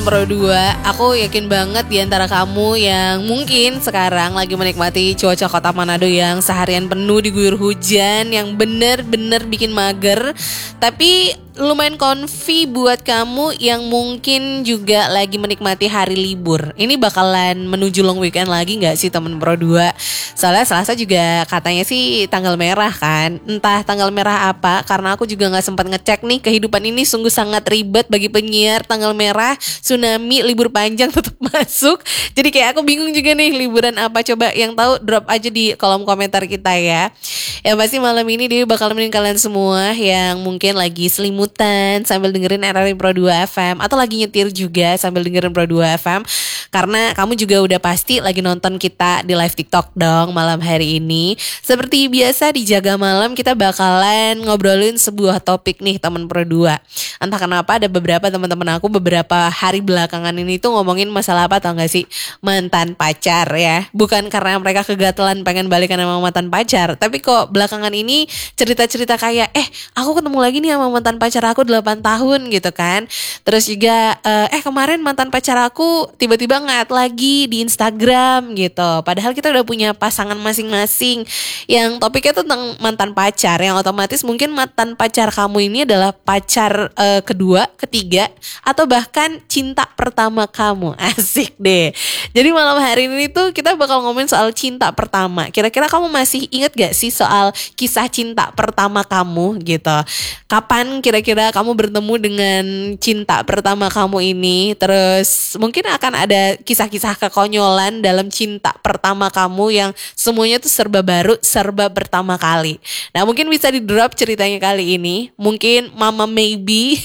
Pro 2, aku yakin banget di antara kamu yang mungkin sekarang lagi menikmati cuaca kota Manado yang seharian penuh diguyur hujan, yang bener-bener bikin mager, tapi lumayan comfy buat kamu yang mungkin juga lagi menikmati hari libur. Ini bakalan menuju long weekend lagi gak sih temen Pro 2? Soalnya Selasa juga katanya sih tanggal merah kan. Entah tanggal merah apa, karena aku juga gak sempat ngecek nih. Kehidupan ini sungguh sangat ribet bagi penyiar. Tanggal merah, tsunami, libur panjang tetap masuk. Jadi kayak aku bingung juga nih liburan apa. Coba yang tahu drop aja di kolom komentar kita ya. Yang pasti malam ini Dewi bakal nemenin kalian semua yang mungkin lagi selimutan sambil dengerin RRI Pro 2 FM, atau lagi nyetir juga sambil dengerin Pro 2 FM. Karena kamu juga udah pasti lagi nonton kita di live TikTok dong malam hari ini. Seperti biasa di Jaga Malam kita bakalan ngobrolin sebuah topik nih teman Pro 2. Entah kenapa ada beberapa teman-teman aku beberapa hari belakangan ini tuh ngomongin masalah apa tau gak sih? Mantan pacar ya. Bukan karena mereka kegatelan pengen balikan sama mantan pacar, tapi kok belakangan ini cerita-cerita kayak aku ketemu lagi nih sama mantan pacar aku 8 tahun gitu kan. Terus juga kemarin mantan pacar aku tiba-tiba nge-add lagi di Instagram gitu. Padahal kita udah punya pasangan masing-masing. Yang topiknya tuh tentang mantan pacar, yang otomatis mungkin mantan pacar kamu ini adalah pacar kedua, ketiga, atau bahkan cinta pertama kamu. Asik deh. Jadi malam hari ini tuh kita bakal ngomongin soal cinta pertama. Kira-kira kamu masih inget gak sih soal kisah cinta pertama kamu gitu? Kapan kira-kira kamu bertemu dengan cinta pertama kamu ini? Terus mungkin akan ada kisah-kisah kekonyolan dalam cinta pertama kamu yang semuanya tuh serba baru, serba pertama kali. Nah mungkin bisa di drop ceritanya kali ini. Mungkin Mama Maybe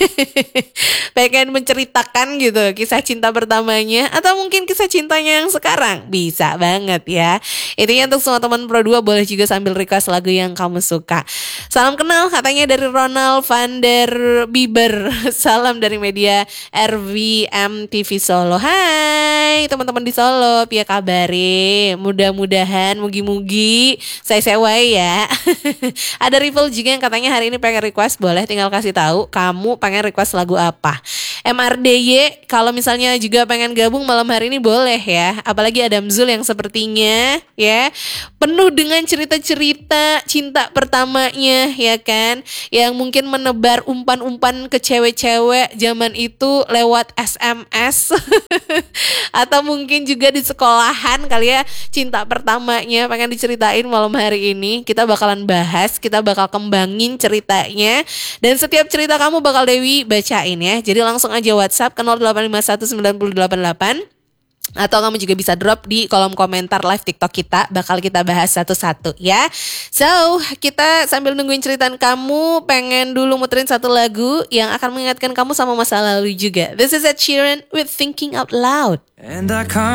pengen menceritakan gitu kisah cinta pertamanya, atau mungkin kisah cintanya yang sekarang. Bisa banget ya. Intinya untuk semua teman Pro 2 boleh juga sambil request lagu yang kamu suka. Salam kenal katanya dari Ronald van der Bieber. Salam dari media RVM TV Solo. Hai teman-teman di Solo, piye kabare? Mudah-mudahan mugi-mugi saya sewai ya. Ada Rival juga yang katanya hari ini pengen request, boleh tinggal kasih tahu kamu pengen request lagu apa. MRDY kalau misalnya juga pengen gabung malam hari ini boleh ya. Apalagi Adam Zul yang sepertinya ya penuh dengan cerita-cerita cinta pertamanya ya kan, yang mungkin menebar umpan-umpan ke cewek-cewek zaman itu lewat SMS atau mungkin juga di sekolahan kali ya, cinta pertamanya pengen diceritain malam hari ini. Kita bakalan bahas, kita bakal kembangin ceritanya, dan setiap cerita kamu bakal Dewi bacain ya. Jadi langsung aja WhatsApp ke 08519088, atau kamu juga bisa drop di kolom komentar live TikTok kita. Bakal kita bahas satu-satu ya. So, kita sambil nungguin ceritaan kamu, pengen dulu muterin satu lagu yang akan mengingatkan kamu sama masa lalu juga. This is Ed Sheeran with Thinking Out Loud. And I can't